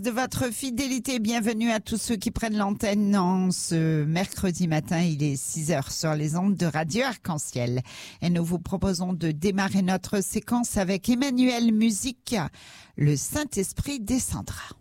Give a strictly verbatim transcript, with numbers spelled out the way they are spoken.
De votre fidélité, bienvenue à tous ceux qui prennent l'antenne en ce mercredi matin. Il est six heures sur les ondes de Radio Arc-en-Ciel. Et nous vous proposons de démarrer notre séquence avec Emmanuel Musique. Le Saint-Esprit descendra.